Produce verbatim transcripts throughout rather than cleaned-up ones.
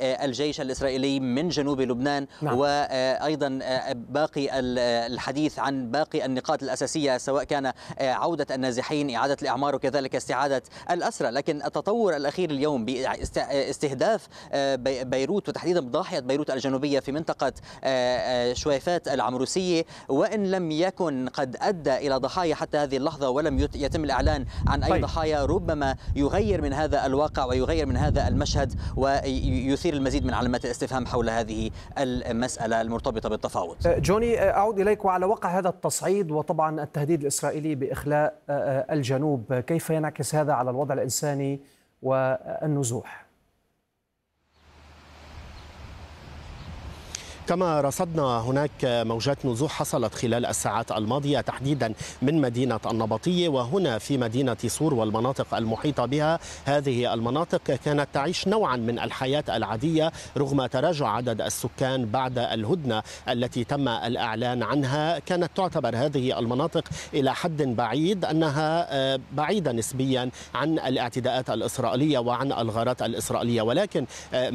للجيش الإسرائيلي من جنوب لبنان. نعم. وأيضا باقي الحديث عن باقي النقاط الأساسية، سواء كان عودة النازحين، إعادة الإعمار، وكذلك استعادة الأسرى. لكن التطور الأخير اليوم باستهداف بيروت وتحديدا ضاحية بيروت الجنوبية في منطقة شويفات العمروسية، وإن لم يكن قد أدى إلى ضحايا حتى هذه اللحظة ولم يتم الإعلان عن أي طيب. ضحايا، ربما يغير من هذا الواقع ويغير من هذا المشهد ويثير المزيد من علامات الاستفهام حول هذه المسألة المرتبطة بالتفاوض. جوني، أعود إليك وعلى وقع هذا التصعيد وطبعا التهديد الإسرائيلي بإخلاء الجنوب، كيف ينعكس هذا على الوضع الإنساني والنزوح؟ كما رصدنا هناك موجات نزوح حصلت خلال الساعات الماضية تحديدا من مدينة النبطية وهنا في مدينة صور والمناطق المحيطة بها. هذه المناطق كانت تعيش نوعا من الحياة العادية رغم تراجع عدد السكان بعد الهدنة التي تم الإعلان عنها. كانت تعتبر هذه المناطق إلى حد بعيد أنها بعيدة نسبيا عن الاعتداءات الإسرائيلية وعن الغارات الإسرائيلية، ولكن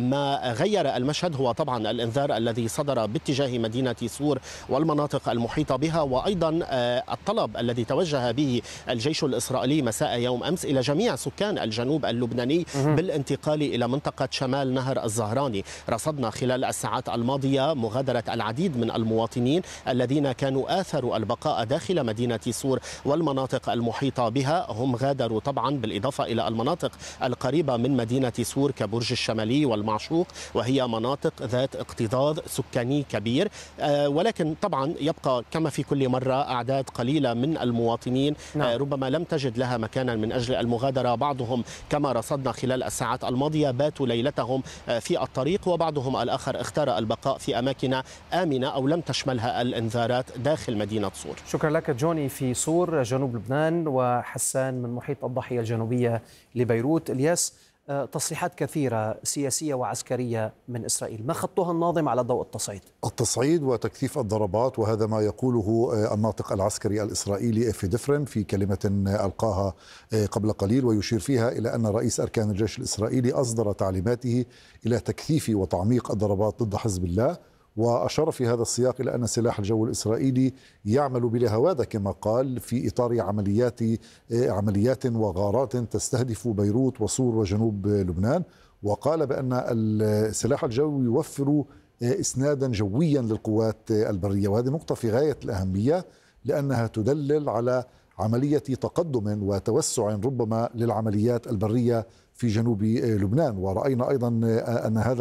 ما غير المشهد هو طبعا الإنذار الذي صدر باتجاه مدينة صور والمناطق المحيطة بها، وأيضا الطلب الذي توجه به الجيش الإسرائيلي مساء يوم أمس إلى جميع سكان الجنوب اللبناني بالانتقال إلى منطقة شمال نهر الزهراني. رصدنا خلال الساعات الماضية مغادرة العديد من المواطنين الذين كانوا آثروا البقاء داخل مدينة صور والمناطق المحيطة بها. هم غادروا طبعا بالإضافة إلى المناطق القريبة من مدينة صور كبرج الشمالي والمعشوق، وهي مناطق ذات اكتظاظ سكاني كبير، ولكن طبعا يبقى كما في كل مرة أعداد قليلة من المواطنين نعم. ربما لم تجد لها مكانا من أجل المغادرة. بعضهم كما رصدنا خلال الساعات الماضية باتوا ليلتهم في الطريق، وبعضهم الآخر اختار البقاء في أماكن آمنة أو لم تشملها الإنذارات داخل مدينة صور. شكرا لك جوني في صور جنوب لبنان، وحسان من محيط الضاحية الجنوبية لبيروت. الياس، تصريحات كثيرة سياسية وعسكرية من إسرائيل، ما خطها الناظم على ضوء التصعيد؟ التصعيد وتكثيف الضربات، وهذا ما يقوله الناطق العسكري الإسرائيلي إفي دفرن في كلمة ألقاها قبل قليل، ويشير فيها إلى أن رئيس أركان الجيش الإسرائيلي أصدر تعليماته إلى تكثيف وتعميق الضربات ضد حزب الله. وأشار في هذا السياق إلى أن سلاح الجو الإسرائيلي يعمل بلهوادة كما قال في إطار عمليات عمليات وغارات تستهدف بيروت وصور وجنوب لبنان. وقال بأن السلاح الجوي يوفر إسنادا جويا للقوات البرية، وهذه نقطة في غاية الأهمية لأنها تدلل على عملية تقدم وتوسع ربما للعمليات البرية في جنوب لبنان. ورأينا أيضا أن هذا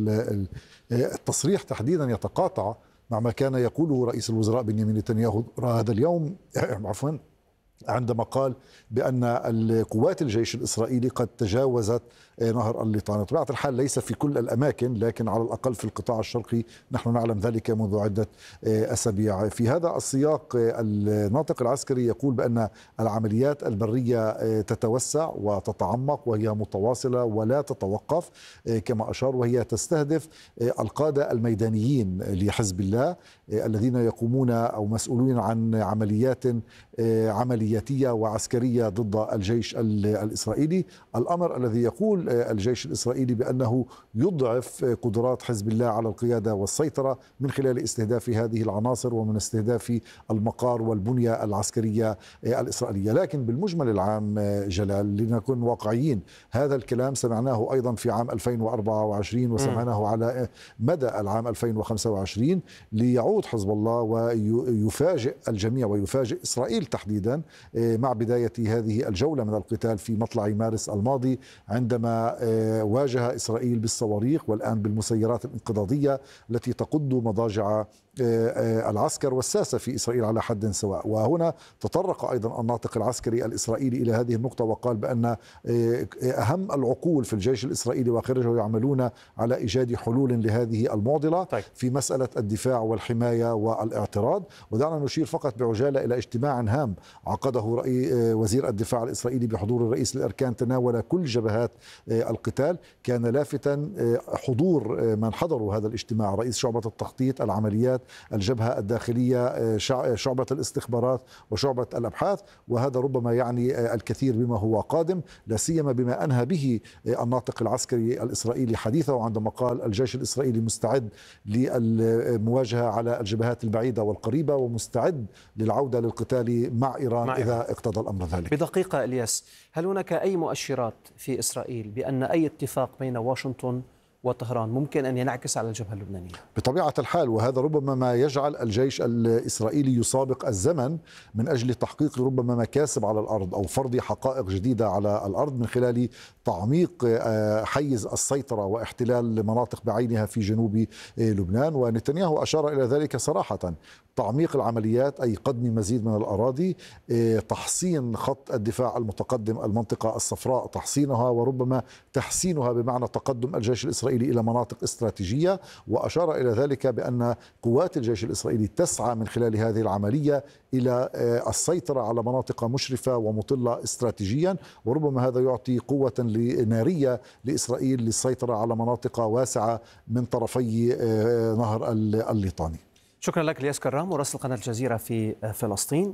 التصريح تحديدا يتقاطع مع ما كان يقوله رئيس الوزراء بنيامين نتنياهو هذا اليوم عفوا عندما قال بأن القوات الجيش الإسرائيلي قد تجاوزت نهر الليطان. بطبيعة الحال ليس في كل الأماكن، لكن على الأقل في القطاع الشرقي نحن نعلم ذلك منذ عدة أسابيع. في هذا السياق الناطق العسكري يقول بأن العمليات البرية تتوسع وتتعمق وهي متواصلة ولا تتوقف كما أشار، وهي تستهدف القادة الميدانيين لحزب الله الذين يقومون أو مسؤولين عن عمليات عملياتية وعسكرية ضد الجيش الإسرائيلي. الأمر الذي يقول الجيش الإسرائيلي بأنه يضعف قدرات حزب الله على القيادة والسيطرة من خلال استهداف هذه العناصر ومن استهداف المقار والبنية العسكرية الإسرائيلية. لكن بالمجمل العام جلال لنكون واقعيين، هذا الكلام سمعناه أيضا في عام ألفين وأربعة وعشرين وسمعناه على مدى العام ألفين وخمسة وعشرين، ليعود حزب الله ويفاجئ الجميع ويفاجئ إسرائيل تحديدا مع بداية هذه الجولة من القتال في مطلع مارس الماضي، عندما واجه إسرائيل بالصواريخ والآن بالمسيرات الانقضاضية التي تقود مضاجع العسكر والساسة في إسرائيل على حد سواء. وهنا تطرق أيضا الناطق العسكري الإسرائيلي إلى هذه النقطة وقال بأن أهم العقول في الجيش الإسرائيلي وخارجه يعملون على إيجاد حلول لهذه المعضلة طيب. في مسألة الدفاع والحماية والاعتراض. ودعنا نشير فقط بعجالة إلى اجتماع هام عقده رئيس وزير الدفاع الإسرائيلي بحضور الرئيس الأركان تناول كل جبهات القتال. كان لافتا حضور من حضروا هذا الاجتماع رئيس شعبة التخطيط العمليات الجبهة الداخلية شعبة الاستخبارات وشعبة الأبحاث، وهذا ربما يعني الكثير بما هو قادم، لا سيما بما أنهى به الناطق العسكري الإسرائيلي حديثه عندما قال الجيش الإسرائيلي مستعد للمواجهة على الجبهات البعيدة والقريبة ومستعد للعودة للقتال مع إيران مع إذا اقتضى الأمر ذلك. بدقيقة إلياس، هل هناك أي مؤشرات في إسرائيل بأن أي اتفاق بين واشنطن وطهران ممكن أن ينعكس على الجبهة اللبنانية؟ بطبيعة الحال، وهذا ربما ما يجعل الجيش الإسرائيلي يسابق الزمن من أجل تحقيق ربما مكاسب على الأرض أو فرض حقائق جديدة على الأرض من خلال تعميق حيز السيطرة واحتلال مناطق بعينها في جنوب لبنان. ونتنياهو أشار إلى ذلك صراحة، تعميق العمليات أي قدم مزيد من الأراضي، تحصين خط الدفاع المتقدم المنطقة الصفراء، تحصينها وربما تحسينها بمعنى تقدم الجيش الإسرائيلي إلى مناطق استراتيجية. وأشار إلى ذلك بأن قوات الجيش الإسرائيلي تسعى من خلال هذه العملية إلى السيطرة على مناطق مشرفة ومطلة استراتيجيا، وربما هذا يعطي قوة نارية لإسرائيل للسيطرة على مناطق واسعة من طرفي نهر الليطاني. شكرا لك الياس كرام، مراسل قناة الجزيرة في فلسطين.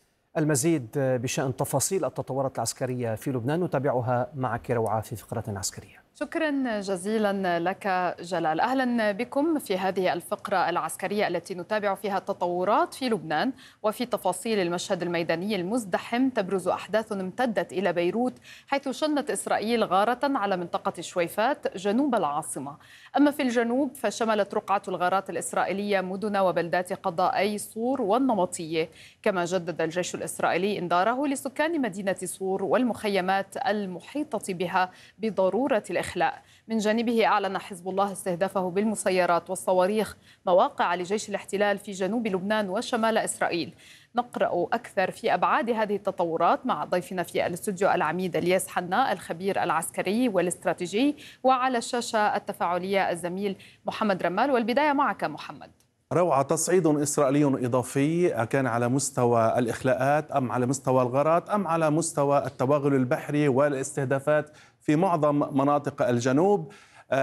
المزيد بشأن تفاصيل التطورات العسكرية في لبنان نتابعها معك روعة في فقرة عسكرية. شكرا جزيلا لك جلال. أهلا بكم في هذه الفقرة العسكرية التي نتابع فيها التطورات في لبنان وفي تفاصيل المشهد الميداني المزدحم. تبرز أحداث امتدت إلى بيروت، حيث شنت إسرائيل غارة على منطقة شويفات جنوب العاصمة. أما في الجنوب فشملت رقعة الغارات الإسرائيلية مدن وبلدات قضائي صور والنمطية. كما جدد الجيش الإسرائيلي إنذاره لسكان مدينة صور والمخيمات المحيطة بها بضرورة الإخلاء. من جانبه أعلن حزب الله استهدافه بالمسيرات والصواريخ مواقع لجيش الاحتلال في جنوب لبنان وشمال إسرائيل. نقرأ أكثر في أبعاد هذه التطورات مع ضيفنا في الاستوديو العميد الياس حنا الخبير العسكري والاستراتيجي، وعلى الشاشة التفاعلية الزميل محمد رمال. والبداية معك محمد. روعة، تصعيد إسرائيلي إضافي كان على مستوى الإخلاءات أم على مستوى الغارات أم على مستوى التوغل البحري والاستهدافات في معظم مناطق الجنوب.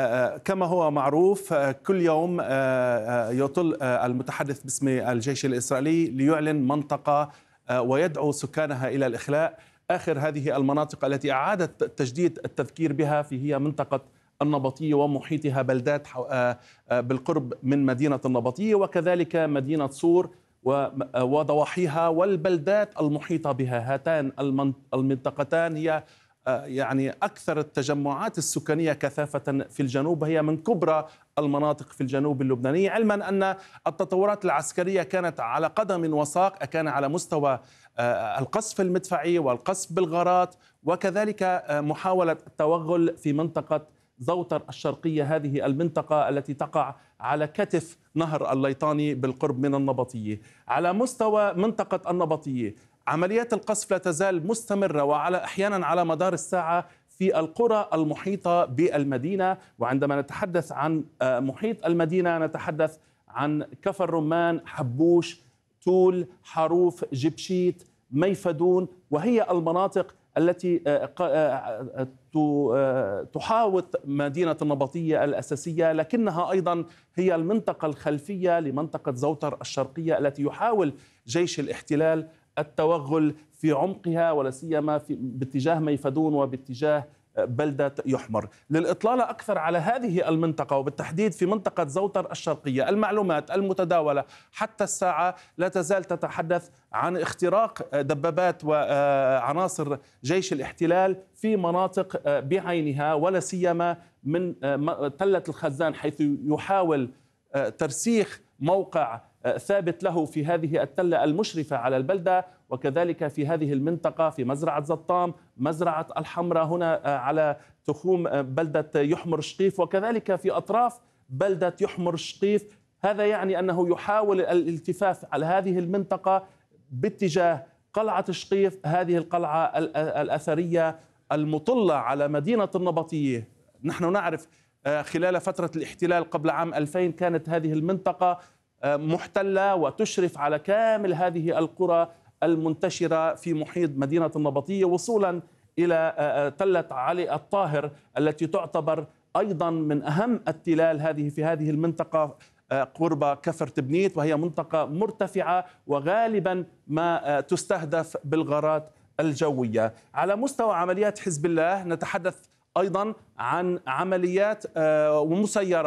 كما هو معروف كل يوم يطل المتحدث باسم الجيش الإسرائيلي ليعلن منطقة ويدعو سكانها إلى الإخلاء. آخر هذه المناطق التي أعادت تجديد التذكير بها في هي منطقة النبطية ومحيطها بلدات بالقرب من مدينة النبطية، وكذلك مدينة صور وضواحيها والبلدات المحيطة بها. هاتان المنطقتان هي يعني أكثر التجمعات السكانية كثافة في الجنوب، هي من كبرى المناطق في الجنوب اللبناني، علما أن التطورات العسكرية كانت على قدم وساق، كان على مستوى القصف المدفعي والقصف بالغارات، وكذلك محاولة التوغل في منطقة زوتر الشرقية، هذه المنطقة التي تقع على كتف نهر الليطاني بالقرب من النبطية. على مستوى منطقة النبطية عمليات القصف لا تزال مستمرة، وعلى أحيانا على مدار الساعة في القرى المحيطة بالمدينة. وعندما نتحدث عن محيط المدينة نتحدث عن كفر رمان، حبوش، تول، حروف، جبشيت، ميفدون، وهي المناطق التي تحاوط مدينة النبطية الأساسية، لكنها أيضا هي المنطقة الخلفية لمنطقة زوتر الشرقية التي يحاول جيش الاحتلال التوغل في عمقها، ولا سيما في باتجاه ميفدون وباتجاه بلدة يحمر. للإطلالة أكثر على هذه المنطقة وبالتحديد في منطقة زوتر الشرقية، المعلومات المتداولة حتى الساعة لا تزال تتحدث عن اختراق دبابات وعناصر جيش الاحتلال في مناطق بعينها، ولا سيما من تلة الخزان، حيث يحاول ترسيخ موقع ثابت له في هذه التلة المشرفة على البلدة، وكذلك في هذه المنطقة في مزرعة زطام، مزرعة الحمراء هنا على تخوم بلدة يحمر شقيف، وكذلك في أطراف بلدة يحمر شقيف. هذا يعني أنه يحاول الالتفاف على هذه المنطقة باتجاه قلعة شقيف، هذه القلعة الأثرية المطلة على مدينة النبطية. نحن نعرف خلال فترة الاحتلال قبل عام ألفين كانت هذه المنطقة محتلة وتشرف على كامل هذه القرى المنتشرة في محيط مدينة النبطية وصولا إلى تلة علي الطاهر التي تعتبر أيضا من أهم التلال هذه في هذه المنطقة قرب كفر تبنيت، وهي منطقة مرتفعة وغالبا ما تستهدف بالغارات الجوية. على مستوى عمليات حزب الله نتحدث أيضا عن عمليات ومسيرات